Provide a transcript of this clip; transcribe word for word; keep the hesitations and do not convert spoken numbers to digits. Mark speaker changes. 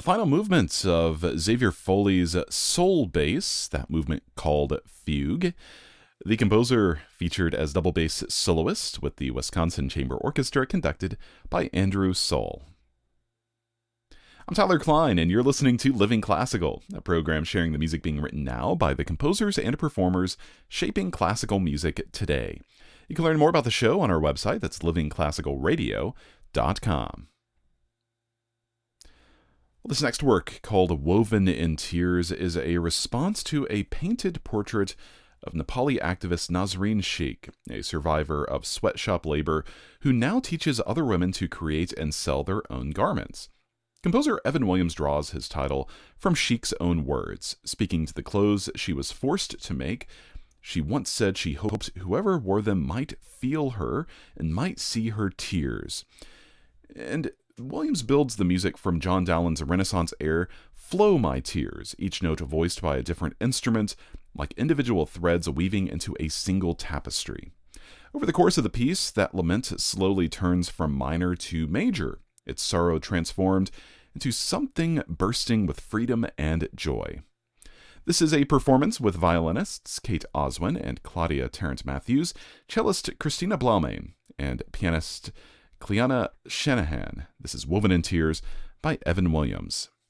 Speaker 1: The final movement of Xavier Foley's Soul Bass, that movement called Fugue. The composer featured as double bass soloist with the Wisconsin Chamber Orchestra, conducted by Andrew Soll. I'm Tyler Klein, and you're listening to Living Classical, a program sharing the music being written now by the composers and performers shaping classical music today. You can learn more about the show on our website, that's living classical radio dot com. Well, this next work, called Woven in Tears, is a response to a painted portrait of Nepali activist Nazreen Sheikh, a survivor of sweatshop labor who now teaches other women to create and sell their own garments. Composer Evan Williams draws his title from Sheikh's own words, speaking to the clothes she was forced to make. She once said she hoped whoever wore them might feel her and might see her tears. And Williams builds the music from John Dowland's Renaissance air, Flow My Tears, each note voiced by a different instrument, like individual threads weaving into a single tapestry. Over the course of the piece, that lament slowly turns from minor to major, its sorrow transformed into something bursting with freedom and joy. This is a performance with violinists Kate Oswin and Claudia Tarrant-Matthews, cellist Christina Blaumain, and pianist Cleanna Shanahan. This is Woven in Tears by Evan Williams.